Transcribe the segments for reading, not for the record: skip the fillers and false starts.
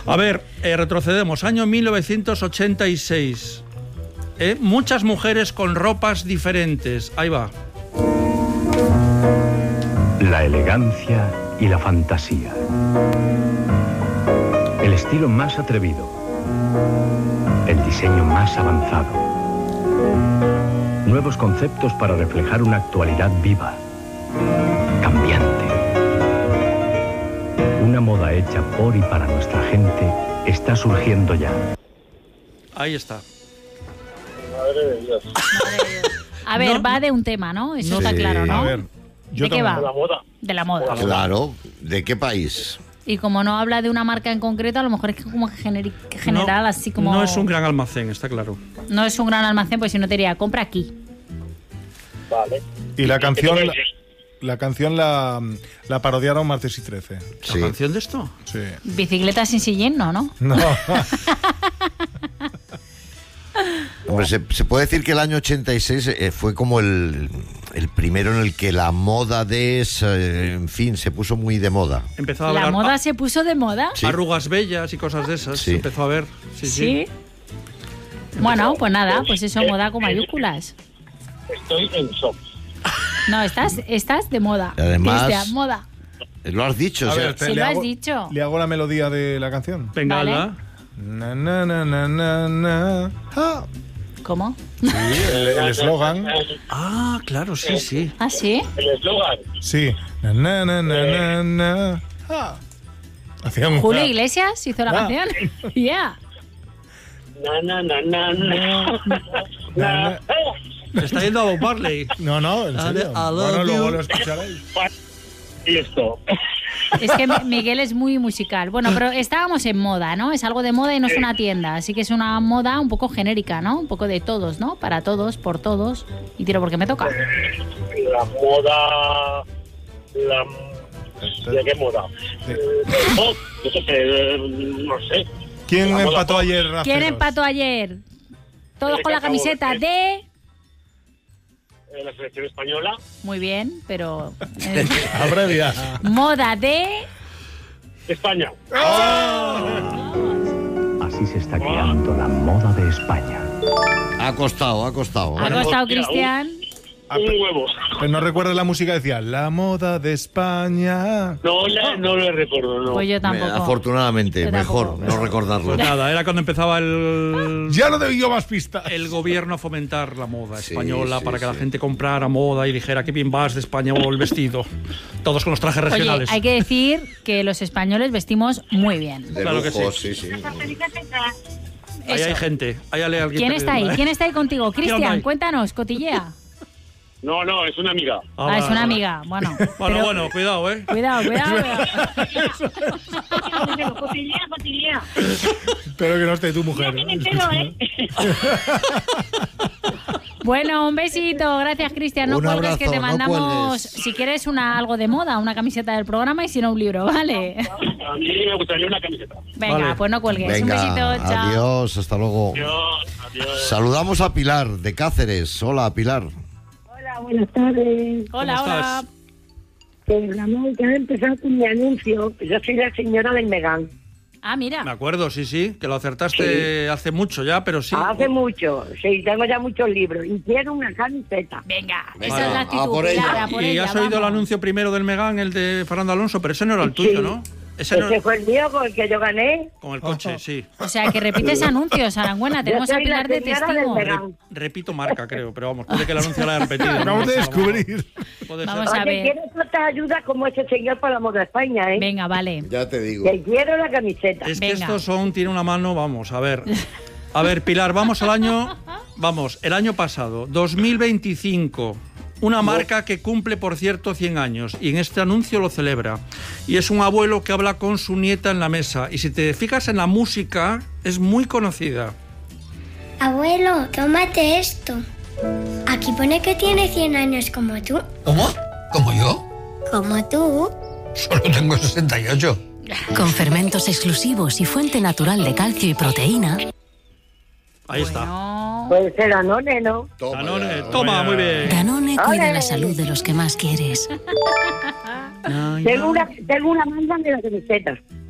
A ver, retrocedemos, año 1986. Muchas mujeres con ropas diferentes. Ahí va. La elegancia y la fantasía. El estilo más atrevido. El diseño más avanzado. Nuevos conceptos para reflejar una actualidad viva, cambiante. Una moda hecha por y para nuestra gente está surgiendo ya. Ahí está. Madre de Dios. A ver, va de un tema, ¿no? Eso está claro, ¿no? A ver, ¿De qué va? De la moda. De la moda. Claro, ¿de qué país? Y como no habla de una marca en concreto, a lo mejor es como general, No, así como... No es un gran almacén, está claro. No es un gran almacén, pues si no te diría, compra aquí. Vale. y la canción ¿Qué la canción la parodiaron Martes y 13. Sí. ¿La canción de esto? Sí. Bicicleta sin sillín, ¿no? No. Hombre, se puede decir que el año 86 fue como el primero en el que la moda en fin, se puso muy de moda. Empezó a ¿La haber moda se puso de moda? Sí. arrugas bellas y cosas de esas. Sí. Se empezó a ver. Sí. Bueno, pues nada, pues eso, moda con mayúsculas. Estoy en shock. No, estás de moda. Y además- Cristian, moda. Lo has dicho, A o sea, ver, Sí, le lo has hago- dicho. Le hago la melodía de la canción. Venga, Vale. Alba. Na, na, na, na, na, na. Ah. ¿Cómo? Sí, el eslogan. Ah, claro, sí. ¿Ah, sí? El eslogan. Sí. Na, na, na, na, na, na. Ah. Hacía un... Julio Iglesias hizo la Ah. canción. Yeah. Na, na, na, na, na. Na, na. Se está yendo a Bob Marley. No, en serio. I love Bueno, luego you. lo escucharéis. Y esto. Es que Miguel es muy musical. Bueno, pero estábamos en moda, ¿no? Es algo de moda y no es una tienda. Así que es una moda un poco genérica, ¿no? Un poco de todos, ¿no? Para todos, por todos. Y tiro porque me toca. La moda. ¿De qué moda? No sé. ¿Quién La moda empató pop. ayer, Raceros? ¿Quién empató ayer? Todos con la camiseta de... La selección española. Muy bien, pero... Abrevia. moda de... España. Así se está creando la moda de España. ha costado. ¿Ha costado, Cristian? Un huevo. Pero no recuerdas la música, decía la moda de España. No le recuerdo, no. Pues yo tampoco. Afortunadamente, Yo mejor tampoco. no recordarlo. Pues nada, era cuando empezaba el Ya no doy yo más pistas. gobierno a fomentar la moda Sí, española sí, para que la sí. gente comprara moda y dijera qué bien vas de España o el vestido. Todos con los trajes Oye, regionales. hay que decir que los españoles vestimos muy bien. De Claro que lujo, sí. sí. Ahí hay gente. Ahí hay alguien. ¿Quién está ahí? perdido, ¿eh? ¿Quién está ahí contigo? ¿Quién Cristian, hay? cuéntanos, cotillea. No, es una amiga. Ah, es una vale. amiga. Bueno, Bueno, cuidado, ¿eh? Cuidado. Cotillea. Espero que no esté tu mujer. Ya me entero, ¿eh? Bueno, un besito. Gracias, Cristian. No Un cuelgues, abrazo, que te no mandamos, cuelgues. si quieres, algo de moda, una camiseta del programa y si no, un libro, ¿vale? A mí me gustaría una camiseta. Venga, Vale. pues no cuelgues. Venga, un besito, chao. adiós, hasta luego. Adiós. Saludamos a Pilar de Cáceres. Hola, Pilar. Hola, buenas tardes. Hola, ¿Cómo hola. estás? Ramón, que ha empezado con mi anuncio. Yo soy la señora del Megán. Ah, Me mira. acuerdo, sí, que lo acertaste hace mucho ya, pero sí. Hace mucho. Sí, tengo ya muchos libros. Y quiero una camiseta. Venga, Venga, esa es la a actitud. por ella. Pilar, a por Y ella, has oído el vamos. anuncio primero del Megán, el de Fernando Alonso, pero ese no era el tuyo, Sí. ¿no? Ese no Ese fue el mío con el que yo gané. con el coche, sí. O sea, que repites anuncios, Arangüena. Tenemos Yo a soy la Pilar de señora del testigo. Megán. Repito marca, creo, pero vamos, puede que el anuncio lo haya repetido. ¿no? Acabamos de descubrir. Puede Vamos ser. a Oye, ver. quiero tanta ayuda como ese señor para la moda de España, ¿eh? Venga, vale. Ya te digo. Que quiero la camiseta. Es que Venga. estos tiene una mano, vamos, a ver. A ver, Pilar, vamos al año, el año pasado, 2025. Una marca que cumple, por cierto, 100 años y en este anuncio lo celebra. Y es un abuelo que habla con su nieta en la mesa. Y si te fijas en la música, es muy conocida. Abuelo, tómate esto. Aquí pone que tiene 100 años como tú. ¿Cómo? ¿Como yo? Como tú. Solo tengo 68. Con fermentos exclusivos y fuente natural de calcio y proteína. Ahí está. Bueno, Puede ser Danone, ¿no? Danone, toma, muy bien. Danone cuida ¡Ole! la salud de los que más quieres. Tengo una manga de la camiseta.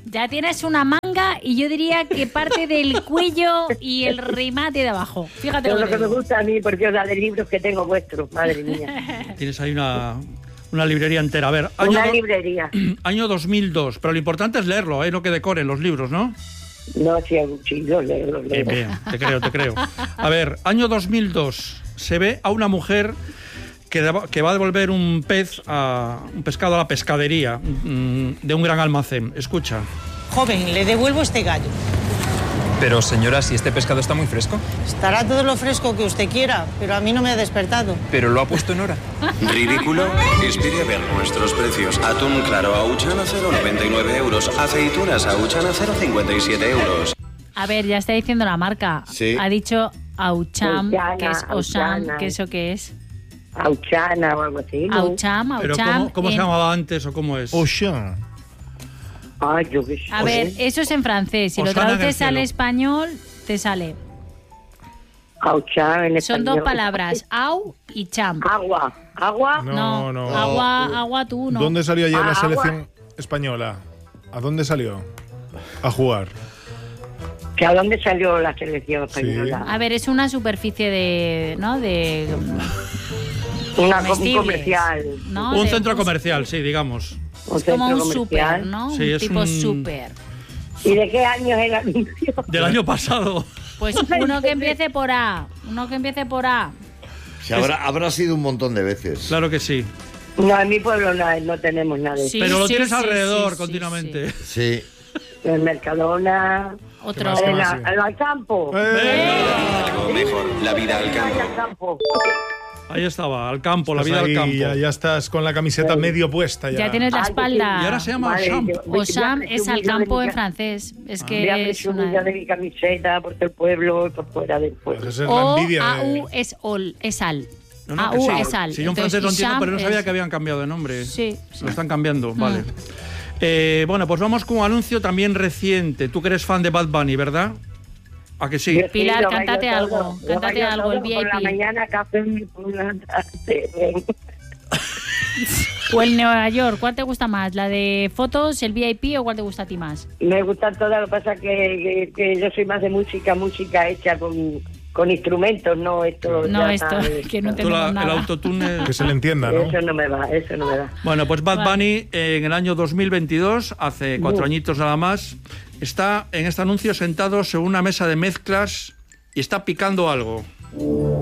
Ya tienes una manga y yo diría que parte del cuello y el remate de abajo. Fíjate Todo lo lo que me digo. gusta a mí, porque os da de libros que tengo vuestros, madre mía. Tienes ahí una librería entera. A ver, Una librería. año 2002, pero lo importante es leerlo, no que decoren los libros, ¿no? No, sí, los leo. Bien, te creo. A ver, año 2002, se ve a una mujer que va a devolver un pescado a la pescadería de un gran almacén. Escucha. Joven, le devuelvo este gallo. Pero señora, si este pescado está muy fresco. Estará todo lo fresco que usted quiera, pero a mí no me ha despertado. Pero lo ha puesto en hora. ¿Ridículo? Inspire a ver nuestros precios. Atún claro Auchana 0,99 euros. Aceitunas Auchana 0,57 euros. A ver, ya está diciendo la marca. Sí. Ha dicho Aucham, que es Osam, Auchana. que eso qué es. Auchana o algo así, ¿no? Aucham. ¿Pero cómo se llamaba antes o cómo es? Ocean. Ay, yo qué sé. A ver, eso es en francés. Si lo Osana en el traduces al cielo. español, te sale. Auchana en Son español. dos palabras, au y cham. Agua. No. Agua tú, no. ¿Dónde salió ayer la Agua. selección española? ¿A dónde salió? A jugar. ¿Que a dónde salió la selección española? A ver, es una superficie de, ¿no? De Un comestibles, comercial. ¿no? Un De- centro comercial, sí, digamos. Un como centro un súper, comercial. ¿no? Sí, un es tipo un- súper. ¿Y de qué año es el anuncio? Del año pasado. Pues uno que empiece por A. Uno que empiece por A. Sí, habrá sido un montón de veces. Claro que sí. No, en mi pueblo no tenemos nada de eso. Sí, Pero lo sí, tienes sí, alrededor sí, continuamente. Sí. En Mercadona, Otro. más? en Sí. al campo. Algo mejor. La vida al campo. Al campo. Ahí estaba, al campo, la Estás vida al ahí, campo. ya estás con la camiseta medio puesta. Ya tienes la Ay, espalda. Y ahora se llama Vale, Osam. Osam es al campo en francés. Es Voy a que es presumir una... de mi camiseta por todo el pueblo y por fuera del pueblo. Esa es la O envidia. AU es ol, es al. No, que AU sí. es al. Si yo en Entonces, francés lo entiendo, Isham pero no sabía es- que habían cambiado de nombre. Sí. Lo están cambiando, vale. Bueno, pues vamos con un anuncio también reciente. Tú que eres fan de Bad Bunny, ¿verdad? ¿A que sí? Yo sí, Pilar, lo bailo cántate todo, algo, lo cántate bailo algo, el todo, Por la VIP. mañana café por la tarde. O el Nueva York, ¿cuál te gusta más? ¿La de fotos, el VIP o cuál te gusta a ti más? Me gustan todas, lo que pasa que yo soy más de música hecha con instrumentos, no esto. No, ya esto, sabes. que no Tú tenemos el nada. autotune. Que se le entienda, ¿no? Eso no me va. Bueno, pues Bad Vale. Bunny en el año 2022, hace 4 añitos nada más, está en este anuncio sentado sobre una mesa de mezclas y está picando algo.